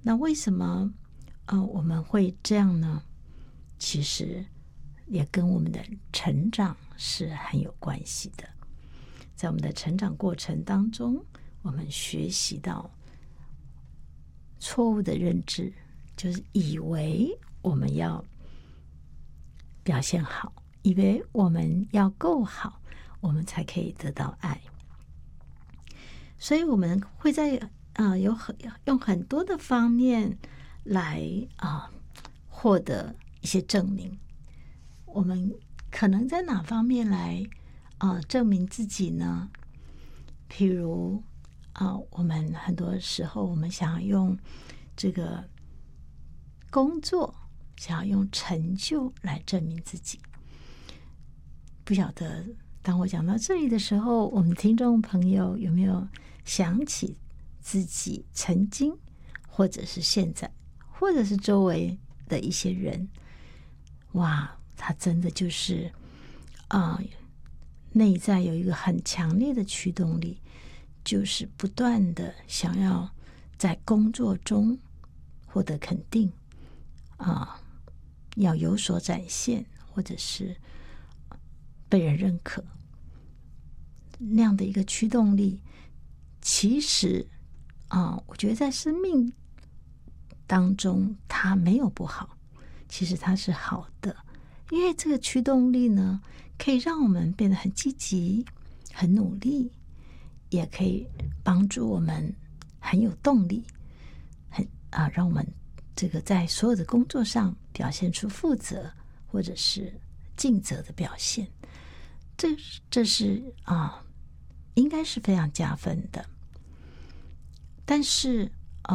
那为什么我们会这样呢？其实也跟我们的成长是很有关系的。在我们的成长过程当中，我们学习到错误的认知，就是以为我们要表现好，以为我们要够好，我们才可以得到爱。所以我们会在用很多的方面来获得一些证明。我们可能在哪方面来证明自己呢？譬如我们很多时候我们想要用这个工作，想要用成就来证明自己。不晓得当我讲到这里的时候，我们听众朋友有没有想起自己曾经，或者是现在，或者是周围的一些人？哇，他真的就是内在有一个很强烈的驱动力，就是不断的想要在工作中获得肯定要有所展现，或者是被人认可，那样的一个驱动力，其实我觉得在生命当中它没有不好，其实它是好的。因为这个驱动力呢，可以让我们变得很积极、很努力，也可以帮助我们很有动力，让我们这个在所有的工作上表现出负责或者是尽责的表现。这是应该是非常加分的。但是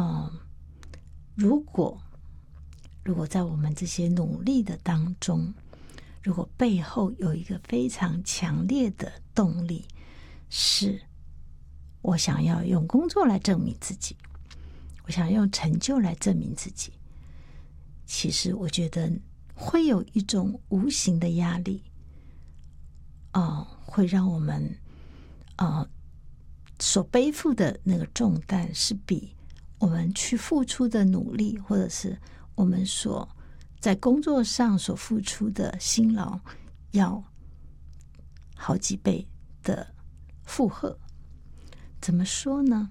如果在我们这些努力的当中，如果背后有一个非常强烈的动力，是我想要用工作来证明自己，我想要用成就来证明自己，其实我觉得会有一种无形的压力会让我们所背负的那个重担是比我们去付出的努力，或者是我们所在工作上所付出的辛劳要好几倍的负荷。怎么说呢？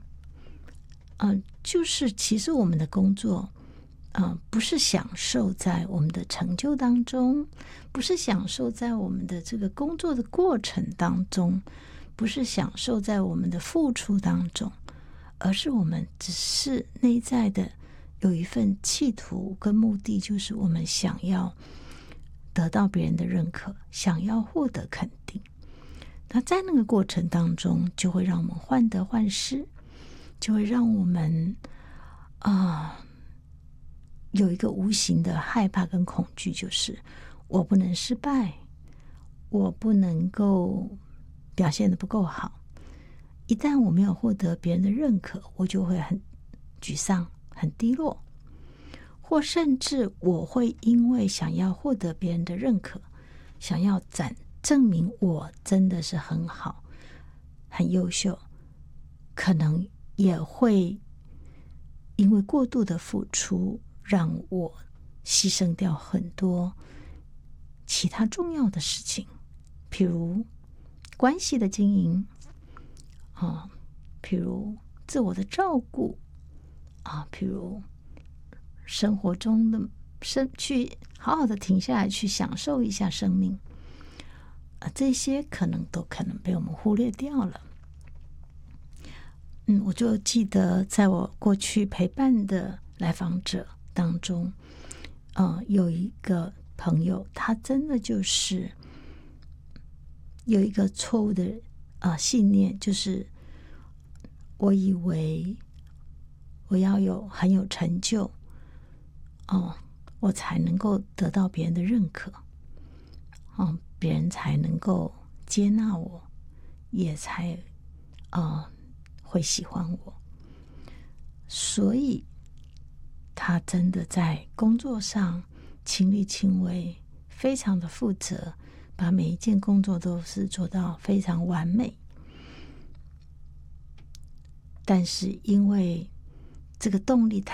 就是其实我们的工作不是享受在我们的成就当中，不是享受在我们的这个工作的过程当中，不是享受在我们的付出当中，而是我们只是内在的有一份企图跟目的，就是我们想要得到别人的认可，想要获得肯定。那在那个过程当中，就会让我们患得患失，就会让我们有一个无形的害怕跟恐惧，就是我不能失败，我不能够表现得不够好。一旦我没有获得别人的认可，我就会很沮丧、很低落，甚至我会因为想要获得别人的认可，想要证明我真的是很好、很优秀，可能也会因为过度的付出，让我牺牲掉很多其他重要的事情，譬如关系的经营譬如自我的照顾譬如生活中的去好好的停下来去享受一下生命这些可能被我们忽略掉了。我就记得在我过去陪伴的来访者当中有一个朋友，他真的就是有一个错误的信念，就是我以为我要很有成就我才能够得到别人的认可别人才能够接纳我，也才会喜欢我。所以他真的在工作上亲力亲为，非常的负责，把每一件工作都是做到非常完美。但是因为这个动力太